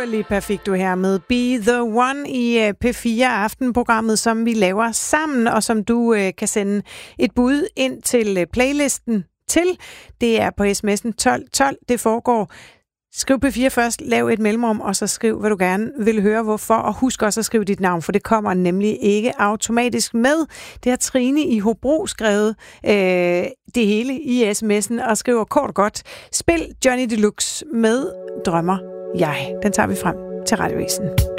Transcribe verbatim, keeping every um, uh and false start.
Dua Lipa fik du her med Be The One i P fire Aftenprogrammet, som vi laver sammen, og som du øh, kan sende et bud ind til playlisten til. Det er på sms'en tolv tolv, det foregår. Skriv P fire først, lav et mellemrum, og så skriv, hvad du gerne vil høre, hvorfor. Og husk også at skrive dit navn, for det kommer nemlig ikke automatisk med. Det har Trine i Hobro skrevet øh, det hele i sms'en, og skriver kort og godt: spil Johnny Deluxe med Drømmer Jeg. Den tager vi frem til Radioavisen.